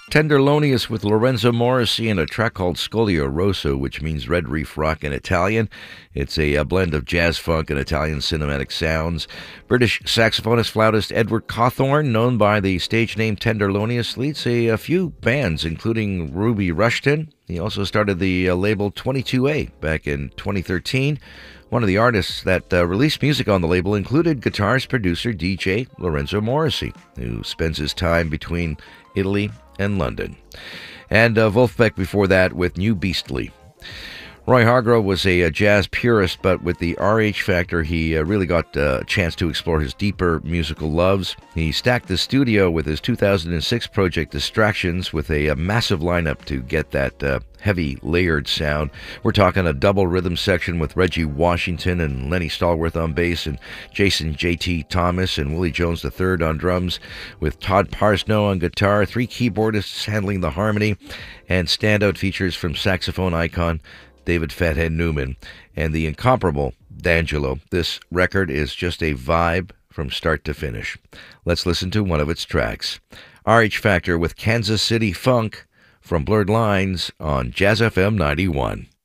Tenderlonius with Lorenzo Morrissey and a track called Scoglio Rosso, which means Red Reef Rock in Italian. It's a blend of jazz funk and Italian cinematic sounds. British saxophonist flautist Edward Cawthorne, known by the stage name Tenderlonius, leads a few bands, including Ruby Rushton. He also started the label 22A back in 2013. One of the artists that released music on the label included guitarist, producer, DJ Lorenzo Morrissey, who spends his time between Italy and London. And Wolfbeck before that with New Beastly. Roy Hargrove was a jazz purist, but with the RH Factor, he really got a chance to explore his deeper musical loves. He stacked the studio with his 2006 project Distractions with a massive lineup to get that heavy, layered sound. We're talking a double rhythm section with Reggie Washington and Lenny Stallworth on bass, and Jason J.T. Thomas and Willie Jones III on drums, with Todd Parsnow on guitar, three keyboardists handling the harmony, and standout features from saxophone icon David Fathead Newman and the incomparable D'Angelo. This record is just a vibe from start to finish. Let's listen to one of its tracks. RH Factor with Kansas City Funk from Blurred Lines on Jazz FM 91.